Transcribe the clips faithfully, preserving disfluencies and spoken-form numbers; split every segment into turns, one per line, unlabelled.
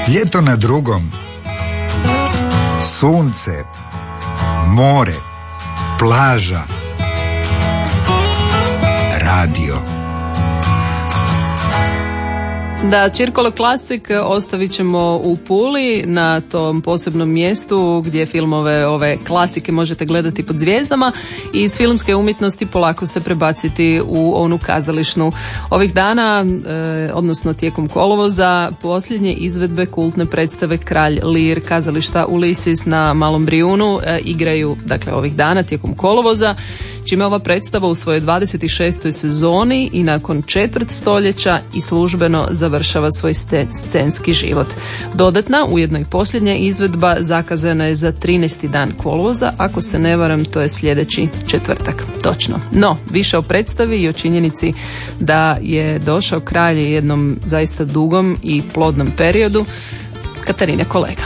Ljeto na drugom. Sunce, more, plaža, radio.
Da, Circolo Classic ostavit ćemo u Puli na tom posebnom mjestu gdje filmove ove klasike možete gledati pod zvijezdama i iz filmske umjetnosti polako se prebaciti u onu kazališnu. Ovih dana, eh, odnosno tijekom kolovoza, posljednje izvedbe kultne predstave Kralj Lir kazališta Ulysses na Malom Brijunu eh, igraju, dakle, ovih dana tijekom kolovoza, čime ova predstava u svojoj dvadeset šestoj sezoni i nakon četvrt stoljeća i službeno završava svoj scenski život. Dodatna, ujedno i posljednja izvedba zakazana je za trinaesti dan kolovoza, ako se ne varam, to je sljedeći četvrtak. Točno. No, više o predstavi i o činjenici da je došao kralj jednom zaista dugom i plodnom periodu, Katarine kolega.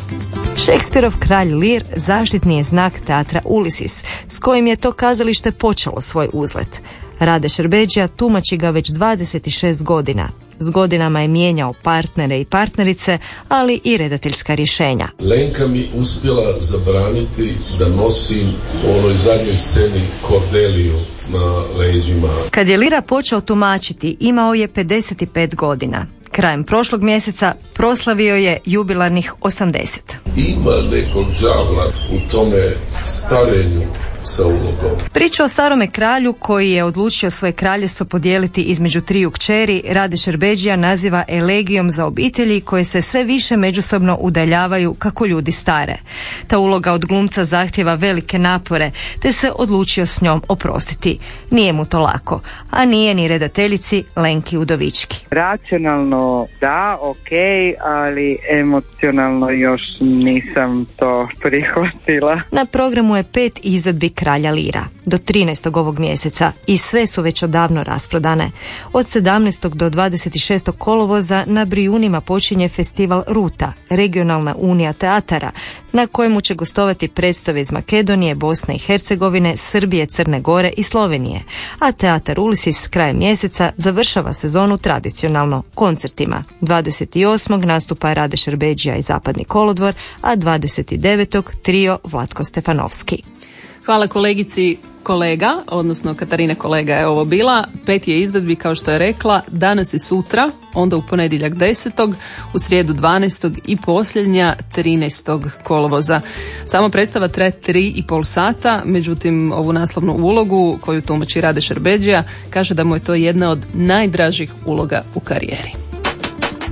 Šekspirov Kralj Lir zaštitni je znak teatra Ulysses, s kojim je to kazalište počelo svoj uzlet. Rade Šerbedžija tumači ga već dvadeset šest godina. S godinama je mijenjao partnere i partnerice, ali i redateljska rješenja.
Lenka mi uspjela zabraniti da nosim u onoj zadnjoj sceni Kordeliju na leđima. Kad
je Lira počeo tumačiti, imao je pedeset pet godina. Krajem prošlog mjeseca proslavio je jubilarnih osamdeset.
Ima nekog đavla u tome starenju sa ulogom.
Priču o starome kralju koji je odlučio svoje kraljevstvo podijeliti između triju kćeri Rade Šerbedžija naziva elegijom za obitelji koje se sve više međusobno udaljavaju kako ljudi stare. Ta uloga od glumca zahtjeva velike napore, te se odlučio s njom oprostiti. Nije mu to lako, a nije ni redateljici Lenki Udovički.
Racionalno da, ok, ali emocionalno još nisam to prihvatila.
Na programu je pet izvedbi Kralja Lira do trinaestog ovog mjeseca i sve su već odavno rasprodane. Od sedamnaestog do dvadeset šestog kolovoza na Brijunima počinje festival Ruta, regionalna unija teatara, na kojemu će gostovati predstave iz Makedonije, Bosne i Hercegovine, Srbije, Crne Gore i Slovenije. A teatar Ulysses krajem mjeseca završava sezonu tradicionalno koncertima. dvadeset osmog nastupa Rade Šerbedžija i Zapadni kolodvor, a dvadeset devetog trio Vlatko Stefanovski.
Hvala kolegici kolega, odnosno Katarine kolega je ovo bila. Pet je izvedbi, kao što je rekla, danas i sutra, onda u ponedjeljak desetog, u srijedu dvanaestog i posljednja trinaestog kolovoza. Samo predstava traje tri i pol sata, međutim ovu naslovnu ulogu koju tumači Rade Šerbedžija kaže da mu je to jedna od najdražih uloga u karijeri.